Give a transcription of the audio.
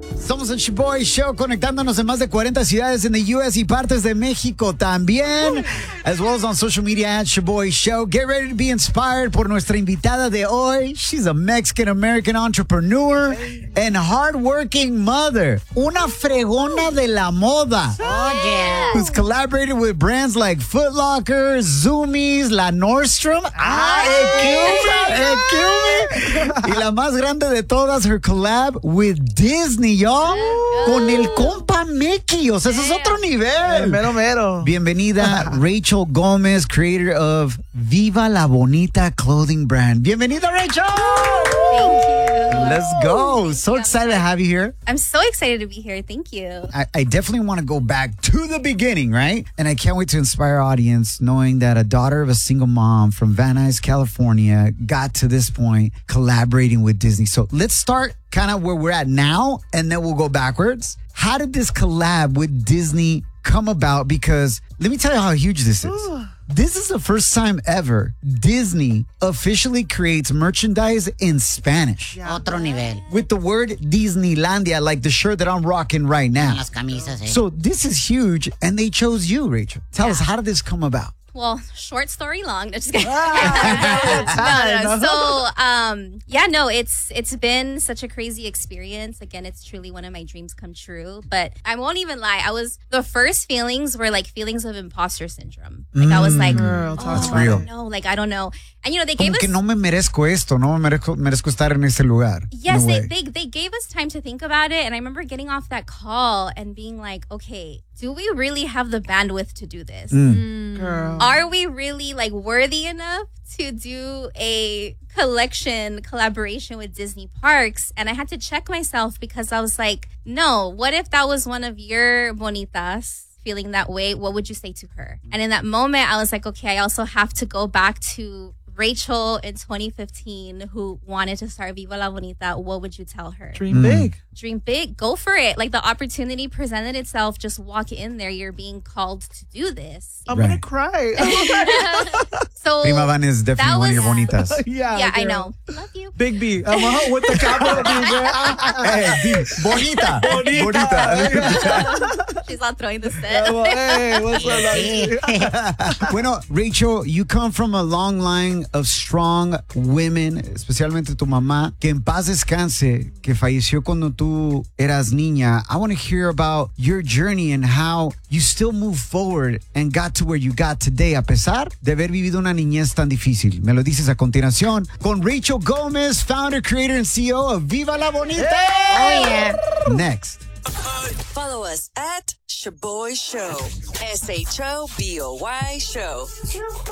Somos el Shoboy Show, conectándonos en más de 40 ciudades en the U.S. y partes de México también, as well as on social media at Shoboy Show. Get ready to be inspired por nuestra invitada de hoy. She's a Mexican-American entrepreneur and hardworking mother. Una fregona de la moda. Oh, yeah. Who's collaborated with brands like Foot Locker, Zoomies, La Nordstrom. Y la más grande de todas, her collab with Disney, y'all. Con el compa Mickey. O sea, ese es otro nivel. Mero, mero. Bienvenida, Rachel Gomez, creator of Viva La Bonita clothing brand. Bienvenida, Rachel. Thank you. Let's go. So excited to have you here. I'm so excited to be here. Thank you. I definitely want to go back to the beginning, right? And I can't wait to inspire our audience knowing that a daughter of a single mom from Van Nuys, California got to this point collaborating with Disney. So let's start kind of where we're at now, and then we'll go backwards. How did this collab with Disney come about? Because let me tell you how huge this is. This is the first time ever Disney officially creates merchandise in Spanish. Otro nivel. With the word Disneylandia, like the shirt that I'm rocking right now. Las camisas, eh. So this is huge, and they chose you, Rachel. Tell us, how did this come about? Well, short story long. No, just kidding. time. No, it's been such a crazy experience. Again, it's truly one of my dreams come true. But I won't even lie. The first feelings were like feelings of imposter syndrome. Like I was like, Girl, That's I real. don't know. Like I don't know. And they gave Como us. que no me merezco esto, no me merezco estar en este lugar. Yes, No way. they gave us time to think about it. And I remember getting off that call and being like, okay, do we really have the bandwidth to do this? Girl. Are we really like worthy enough to do a collaboration with Disney Parks? And I had to check myself because I was like, no, what if that was one of your bonitas feeling that way? What would you say to her? And in that moment, I was like, okay, I also have to go back to Rachel in 2015 who wanted to start Viva La Bonita. What would you tell her? Dream big. Dream big, go for it. Like the opportunity presented itself, just walk in there. You're being called to do this. I'm gonna Right. cry. So Prima Van is definitely that one of your was- bonitas. yeah, I girl. know. Love you. Big B. With the capital B. Hey, B, bonita. Bonita. She's not throwing the set. Hey, what's up? Bueno, Rachel, you come from a long line of strong women, especialmente tu mamá, que en paz descanse, que falleció cuando tú eras niña. I want to hear about your journey and how you still move forward and got to where you got today, a pesar de haber vivido una niñez tan difícil. Me lo dices a continuación con Rachel Gomez, founder, creator, and CEO of Viva La Bonita. Oh, yeah. Next. Follow us at Shoboy Show. SHOBOY Show.